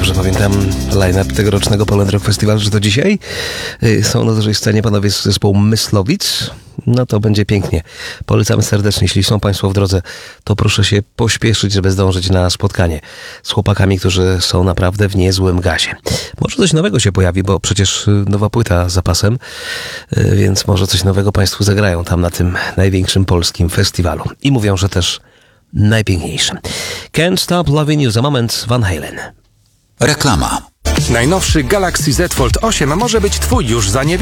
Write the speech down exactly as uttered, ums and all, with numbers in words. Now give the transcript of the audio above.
dobrze pamiętam line-up tegorocznego Poland Rock Festival, że to dzisiaj są na dużej scenie panowie z zespołu Myslowic. No to będzie pięknie. Polecamy serdecznie. Jeśli są państwo w drodze, to proszę się pośpieszyć, żeby zdążyć na spotkanie z chłopakami, którzy są naprawdę w niezłym gazie. Może coś nowego się pojawi, bo przecież nowa płyta z zapasem, więc może coś nowego państwu zagrają tam na tym największym polskim festiwalu. I mówią, że też najpiękniejszym. Can't Stop Loving You, za moment Van Halen. Reklama. Najnowszy Galaxy Z Fold osiem może być twój już za niewiele.